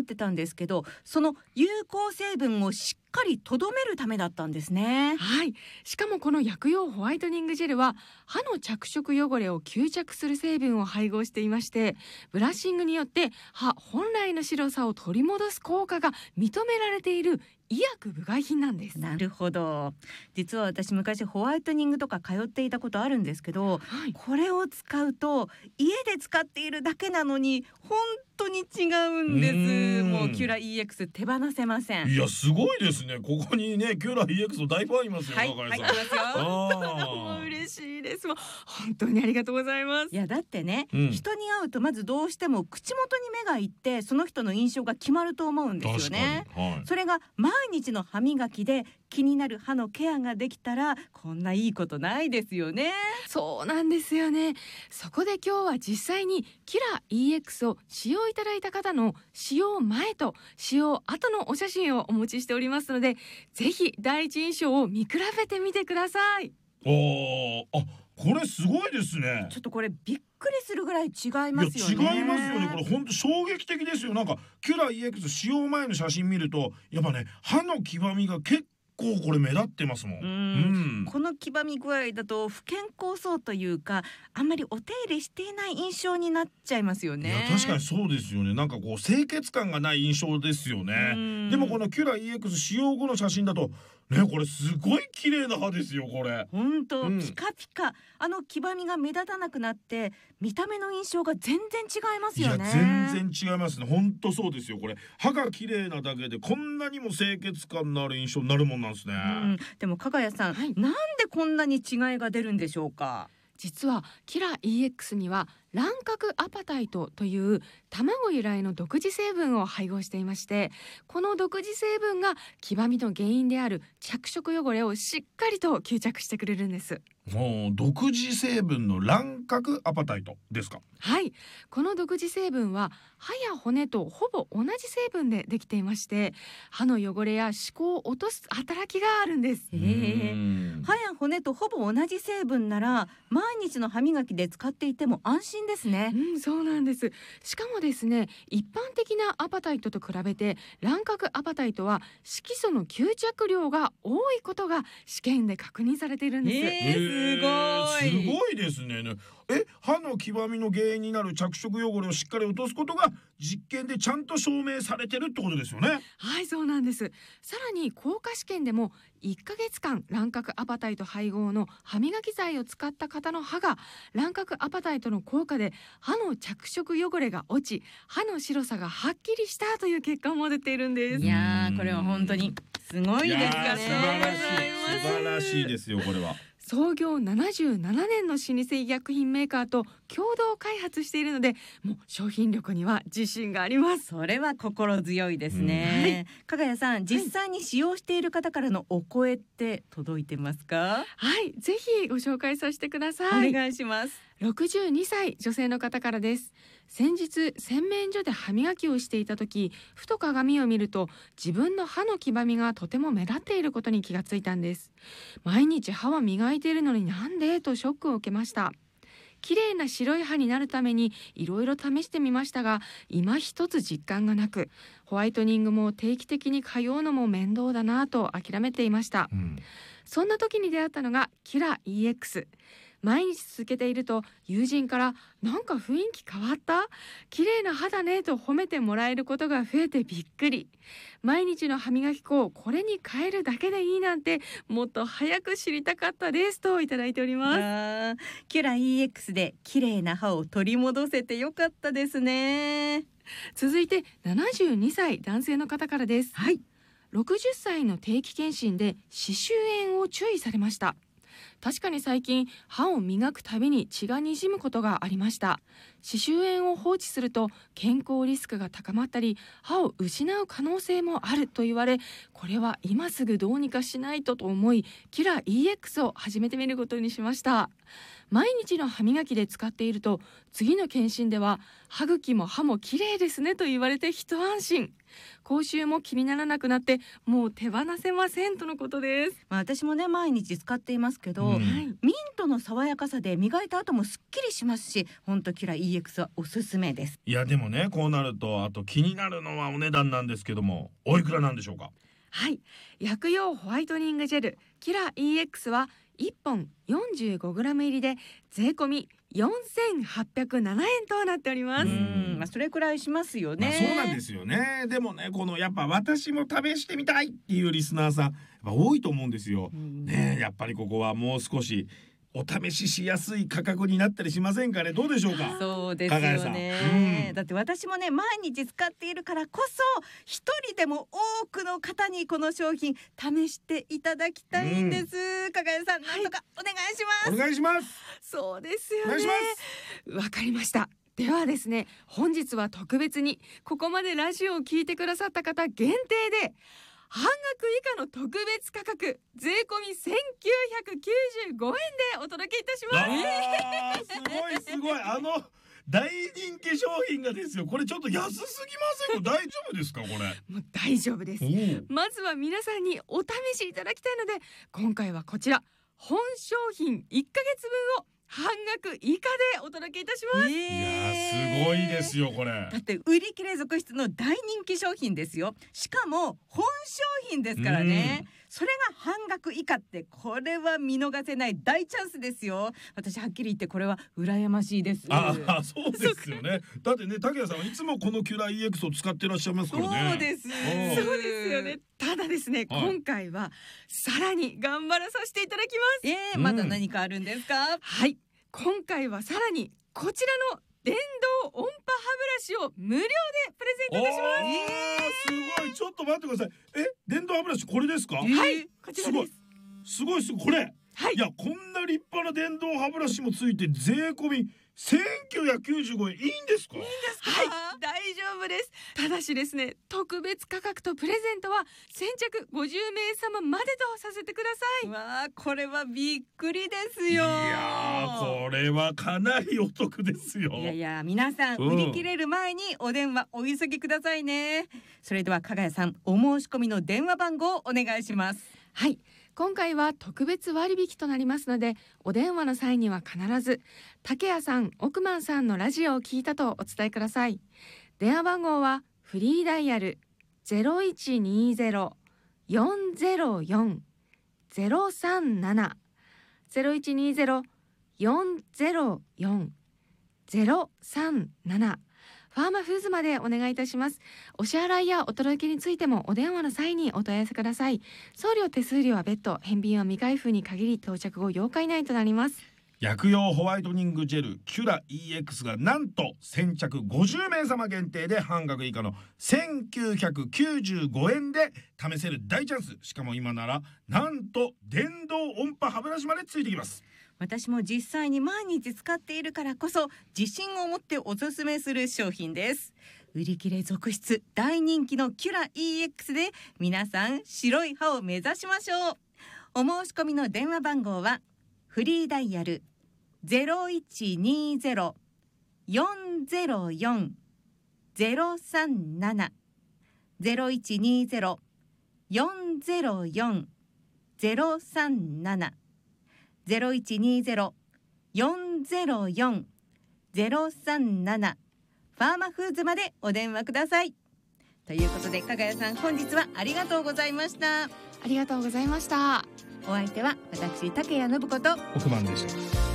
ってたんですけど、その有効成分をしっかりとどめるためだったんですね。 はい、しかもこの薬用ホワイトニングジェルは歯の着色汚れを吸着する成分を配合していまして、ブラッシングによって歯本来の白さを取り戻す効果が認められている医薬部外品なんです。 なるほど。実は私昔ホワイトニングとか通っていたことあるんですけど、 はい、 これを使うと家で使っているだけなのに本当に違うんです。もうキュラ EX 手放せません。 いやすごいですね。ここにねキュラ EX の大ファンいますよ。 はい、 中井入ってさん。 ますよ。 もう嬉しいです。もう本当にありがとうございます。 いやだってね、 うん人に会うとまずどうしても口元に目がいってその人の印象が決まると思うんですよね。 確かに。はい。 それが毎日の歯磨きで気になる歯のケアができたらこんないいことないですよね。 そうなんですよね。そこで今日は実際にキラ EX を使用いただいた方の使用前と使用後のお写真をお持ちしておりますので、ぜひ第一印象を見比べてみてください。 あ、これすごいですね。 ちょっとこれびっくりするぐらい違いいやますよね。 違いますよね。これ本当衝撃的ですよ。なんかキュラ EX 使用前の写真見るとやっぱね歯の黄ばみが結構これ目立ってますもん。 この黄ばみ具合だと不健康そうというかあんまりお手入れしていない印象になっちゃいますよね。 いや確かにそうですよね。なんかこう清潔感がない印象ですよね。でもこのキュラ EX 使用後の写真だとねこれすごい綺麗な歯ですよこれ。 本当、ピカピカ。あの黄ばみが目立たなくなって見た目の印象が全然違いますよね。 いや全然違いますね。本当そうですよ。これ歯が綺麗なだけでこんなにも清潔感のある印象になるもんなんですね。 でも加賀谷さん、 はい、 なんでこんなに違いが出るんでしょうか。 実はキラ EX には卵殻アパタイトという卵由来の独自成分を配合していまして、この独自成分が黄ばみの原因である着色汚れをしっかりと吸着してくれるんです。 もう独自成分の卵殻アパタイトですか。 はい、この独自成分は歯や骨とほぼ同じ成分でできていまして、歯の汚れや歯垢を落とす働きがあるんです。 歯や骨とほぼ同じ成分なら毎日の歯磨きで使っていても安心ですね。 そうなんです。しかもですね、一般的なアパタイトと比べて卵殻アパタイトは色素の吸着量が多いことが試験で確認されているんです。 すごい。 すごいですね。歯の黄ばみの原因になる着色汚れをしっかり落とすことが実験でちゃんと証明されてるってことですよね。 はい、そうなんです。さらに効果試験でも1ヶ月間卵殻アパタイト配合の歯磨き剤を使った方の歯が卵殻アパタイトの効果で歯の着色汚れが落ち、歯の白さがはっきりしたという結果も出ているんです。 いやーこれは本当にすごいですよね。 素晴らしい素晴らしいですよこれは。 創業77年の老舗医薬品メーカーと共同開発しているので、もう商品力には自信があります。 それは心強いですね。加賀谷さん、実際に使用している方からのお声って届いてますか。 はい、ぜひご紹介させてください。 お願いします。 62歳女性の方からです。先日洗面所で歯磨きをしていた時、ふと鏡を見ると自分の歯の黄ばみがとても目立っていることに気がついたんです。毎日歯は磨いているのになんでとショックを受けました。綺麗な白い歯になるためにいろいろ試してみましたが、今一つ実感がなく、ホワイトニングも定期的に通うのも面倒だなと諦めていました。そんな時に出会ったのがキュラ EX。毎日続けていると友人からなんか雰囲気変わった?綺麗な歯だねと褒めてもらえることが増えてびっくり。毎日の歯磨き粉をこれに変えるだけでいいなんてもっと早く知りたかったですといただいております。 キュラ EX で綺麗な歯を取り戻せてよかったですね。 続いて72歳男性の方からです。 はい。 60歳の定期検診で歯周炎を注意されました。確かに最近歯を磨くたびに血がにじむことがありました。歯周炎を放置すると健康リスクが高まったり歯を失う可能性もあると言われ、これは今すぐどうにかしないとと思いキュラ EX を始めてみることにしました。 毎日の歯磨きで使っていると次の検診では歯茎も歯も綺麗ですねと言われて一安心。口臭も気にならなくなってもう手放せませんとのことです。 私もね毎日使っていますけど、 うんミントの爽やかさで磨いた後もすっきりしますし、ほんとキュラ EX はおすすめです。 いやでもね、こうなるとあと気になるのはお値段なんですけども、おいくらなんでしょうか？ はい、薬用ホワイトニングジェルキュラ EX は1本 45g 入りで税込み4807円となっております。 それくらいしますよね。 そうなんですよね。でもね、このやっぱ私も試してみたいっていうリスナーさんやっぱ多いと思うんですよ。ね、やっぱりここはもう少しお試ししやすい価格になったりしませんかね。どうでしょうか？ そうですよ加賀谷さね、 ん。 だって私もね毎日使っているからこそ一人でも多くの方にこの商品試していただきたいんです。加賀谷さん、なんとかお願いします。 お願いします。 そうですよね。 お願いしまわかりました。ではですね、本日は特別にここまでラジオを聞いてくださった方限定で半額以下の特別価格税込み1995円でお届けいたします。 すごいすごい、大人気商品がですよ。これちょっと安すぎませんか？大丈夫ですかこれ？ もう大丈夫です。まずは皆さんにお試しいただきたいので、今回はこちら本商品1ヶ月分を半額以下でお届けいたします。 いやすごいですよこれ。 だって売り切れ続出の大人気商品ですよ。しかも本商品ですからね。それが半額以下って、これは見逃せない大チャンスですよ。私はっきり言ってこれは羨ましいです。 そうですよね。だってね、竹谷さんはいつもこのキュラ EX を使ってらっしゃいますからね。 そうです。 そうですよね。ただですね、今回はさらに頑張らさせていただきます。 まだ何かあるんですか？ はい、今回はさらにこちらの電動音波歯ブラシを無料でプレゼントいたします。 すごい。ちょっと待ってください。電動歯ブラシこれですか？ はい、こちらです。 すごいこれ。 はい。 いや、こんな立派な電動歯ブラシもついて税込み1995円。いいんですか？ はい、大丈夫です。ただしですね、特別価格とプレゼントは先着50名様までとさせてください。 わあ、これはびっくりですよ。 いやこれはかなりお得ですよ。 いや皆さん、売り切れる前にお電話お急ぎくださいね。それでは加賀谷さん、お申し込みの電話番号をお願いします。 はい、今回は特別割引となりますので、お電話の際には必ず竹谷さん、億万さんのラジオを聞いたとお伝えください。電話番号はフリーダイヤル 0120-404-037 0120-404-037ファーマフーズまでお願いいたします。お支払いやお届けについてもお電話の際にお問い合わせください。送料手数料は別途、返品は未開封に限り到着後8日以内となります。 薬用ホワイトニングジェルキュラ EX がなんと先着50名様限定で半額以下の1995円で試せる大チャンス。しかも今ならなんと電動音波歯ブラシまでついてきます。 私も実際に毎日使っているからこそ自信を持っておすすめする商品です。売り切れ続出、大人気のキュラ EX で皆さん白い歯を目指しましょう。お申し込みの電話番号はフリーダイヤル 0120-404-037 0120-404-037 0120-404-037ファーマフーズまでお電話ください。ということで加賀谷さん、本日はありがとうございました。 ありがとうございました。 お相手は私竹谷信子と億万でした。